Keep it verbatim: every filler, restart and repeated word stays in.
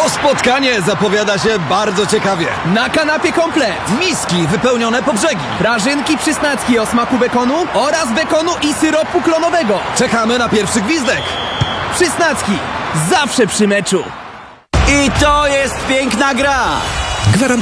spotkanie zapowiada się bardzo ciekawie. Na kanapie komplet. Miski wypełnione po brzegi. Prażynki przysnacki o smaku bekonu oraz bekonu i syropu klonowego. Czekamy na pierwszy gwizdek. Przysnacki. Zawsze przy meczu. I to jest piękna gra! Gwarantujemy